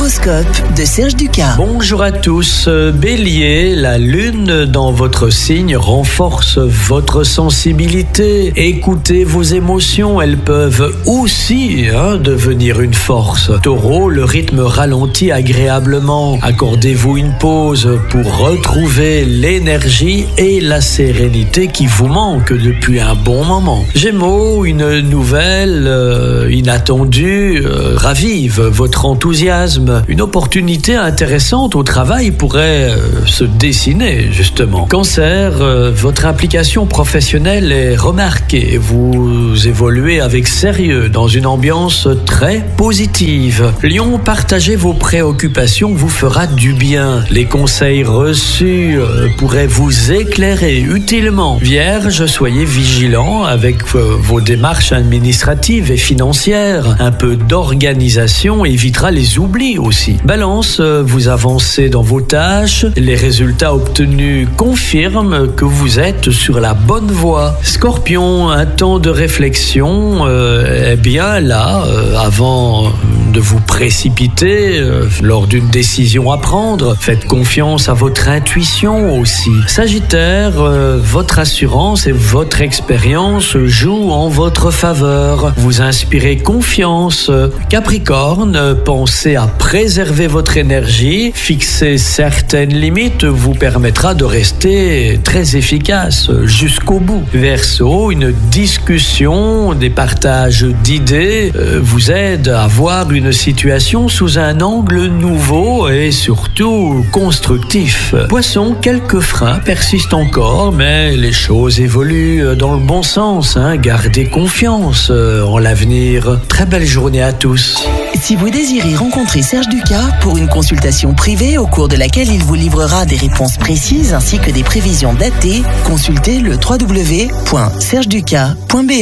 L'horoscope de Serge Ducas. Bonjour à tous. Bélier, la lune dans votre signe renforce votre sensibilité. Écoutez vos émotions, elles peuvent aussi devenir une force. Taureau, le rythme ralentit agréablement. Accordez-vous une pause pour retrouver l'énergie et la sérénité qui vous manquent depuis un bon moment. Gémeaux, une nouvelle inattendue ravive votre enthousiasme. Une opportunité intéressante au travail pourrait se dessiner, justement. Cancer, votre implication professionnelle est remarquée. Vous évoluez avec sérieux dans une ambiance très positive. Lion, partager vos préoccupations vous fera du bien. Les conseils reçus pourraient vous éclairer utilement. Vierge, soyez vigilant avec vos démarches administratives et financières. Un peu d'organisation évitera les oublis aussi. Balance, vous avancez dans vos tâches. Les résultats obtenus confirment que vous êtes sur la bonne voie. Scorpion, un temps de réflexion est bien là avant de vous précipiter lors d'une décision à prendre. Faites confiance à votre intuition aussi. Sagittaire, votre assurance et votre expérience jouent en votre faveur. Vous inspirez confiance. Capricorne, pensez à préserver votre énergie. Fixer certaines limites vous permettra de rester très efficace jusqu'au bout. Verseau, une discussion, des partages d'idées vous aident à voir une situation sous un angle nouveau et surtout constructif. Poisson, quelques freins persistent encore, mais les choses évoluent dans le bon sens. Gardez confiance en l'avenir. Très belle journée à tous. Si vous désirez rencontrer Serge Ducas pour une consultation privée au cours de laquelle il vous livrera des réponses précises ainsi que des prévisions datées, consultez le www.sergeducas.be.